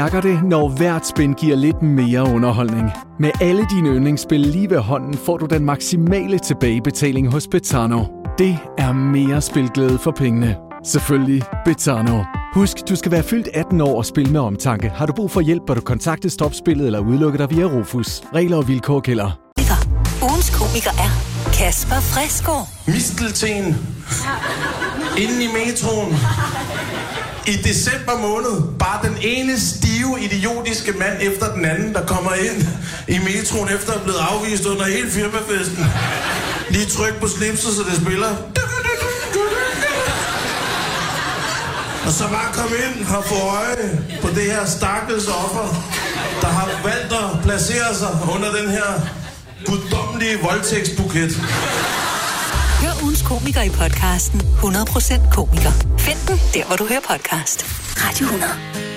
Mærker det, når hvert spin giver lidt mere underholdning. Med alle dine yndlingsspil lige ved hånden, får du den maksimale tilbagebetaling hos Betano. Det er mere spilglæde for pengene. Selvfølgelig Betano. Husk, du skal være fyldt 18 år og spille med omtanke. Har du brug for hjælp, bør du kontakte Stopspillet eller udelukke dig via Rufus. Regler og vilkår gælder. Ugens komiker er Kasper Fresco. Mistelten. Inden i metroen. I december måned, bare den ene stive, idiotiske mand efter den anden, der kommer ind i metroen efter at have blevet afvist under hele firmafesten. Lige tryk på slipset, så det spiller. Og så bare komme ind og få øje på det her stakkels offer, der har valgt at placere sig under den her guddommelige voldtægtsbuket. Hør ugens komiker i podcasten 100% komiker. Find den der, hvor du hører podcast. Radio 100.